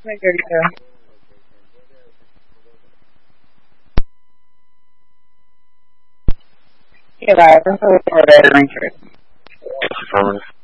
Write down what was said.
32. Yeah, that's a report at Ranger. Affirmative.